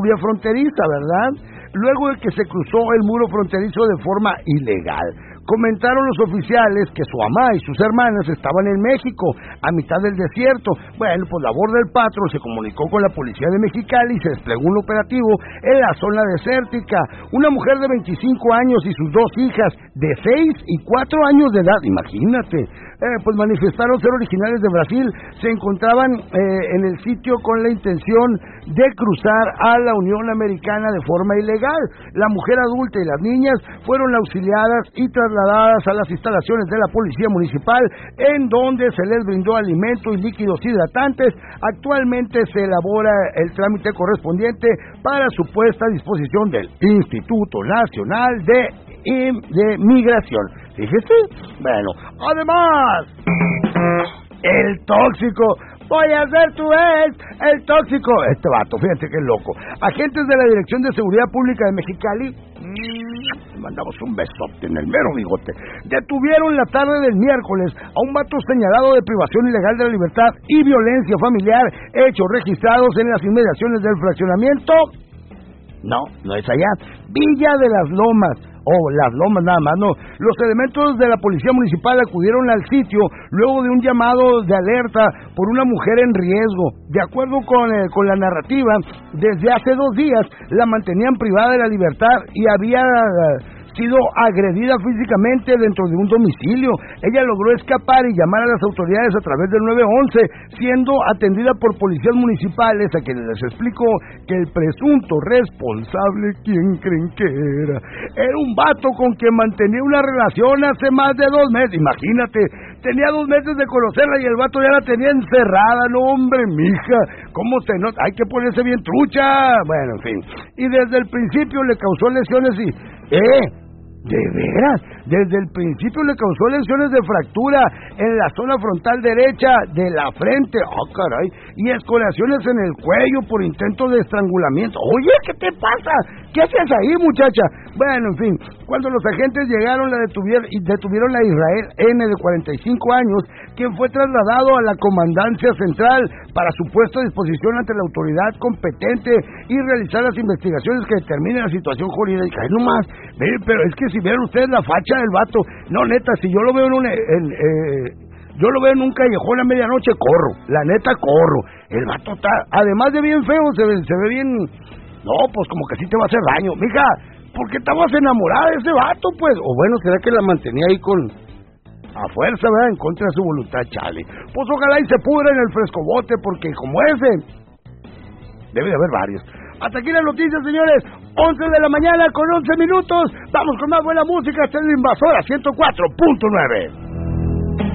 fronteriza, ¿verdad? Luego de que se cruzó el muro fronterizo de forma ilegal. Comentaron los oficiales que su mamá y sus hermanas estaban en México, a mitad del desierto. Bueno, pues la Border Patrol se comunicó con la policía de Mexicali y se desplegó un operativo en la zona desértica. Una mujer de 25 años y sus dos hijas de 6 y 4 años de edad, imagínate, pues manifestaron ser originales de Brasil, se encontraban en el sitio con la intención de cruzar a la Unión Americana de forma ilegal. La mujer adulta y las niñas fueron auxiliadas y trasladadas a las instalaciones de la Policía Municipal, en donde se les brindó alimento y líquidos hidratantes. Actualmente se elabora el trámite correspondiente para su puesta a disposición del Instituto Nacional de Migración. Fíjese, bueno, además, el tóxico. Voy a ser tu ex, el tóxico. Este vato, fíjate que loco. Agentes de la Dirección de Seguridad Pública de Mexicali, mandamos un besote en el mero bigote, detuvieron la tarde del miércoles a un vato señalado de privación ilegal de la libertad y violencia familiar, hechos registrados en las inmediaciones del fraccionamiento. No es allá, Villa de las Lomas. Las Lomas nada más, no. Los elementos de la policía municipal acudieron al sitio luego de un llamado de alerta por una mujer en riesgo. De acuerdo con la narrativa, desde hace 2 días la mantenían privada de la libertad y había sido agredida físicamente dentro de un domicilio. Ella logró escapar y llamar a las autoridades a través del 911, siendo atendida por policías municipales, a quienes les explicó que el presunto responsable, ¿quién creen que era? Era un vato con quien mantenía una relación hace más de 2 meses. Imagínate, tenía 2 meses de conocerla y el vato ya la tenía encerrada. No, hombre, mija, ¿cómo se nota? Hay que ponerse bien trucha. Bueno, en fin. Y desde el principio le causó lesiones y... ¿De veras? Desde el principio le causó lesiones de fractura en la zona frontal derecha de la frente, caray, y escoriaciones en el cuello por intento de estrangulamiento. Oye, ¿qué te pasa? ¿Qué haces ahí, muchacha? Bueno, en fin, cuando los agentes llegaron, detuvieron a Israel N, de 45 años, quien fue trasladado a la comandancia central para su puesta a disposición ante la autoridad competente y realizar las investigaciones que determinen la situación jurídica. Ay, no más, pero es que si vieron ustedes la facha del vato, no, neta, si yo lo veo yo lo veo en un callejón a medianoche, corro, la neta corro. El vato está, además de bien feo, se ve bien, no, pues como que sí te va a hacer daño. Mija, ¿por qué estabas enamorada de ese vato, pues? O bueno, ¿será que la mantenía ahí a fuerza, verdad, en contra de su voluntad, chale? Pues ojalá y se pudra en el frescobote, porque como ese, debe de haber varios. Hasta aquí las noticias, señores. 11 de la mañana con 11 minutos. Vamos con más buena música. Esta es la Invasora 104.9.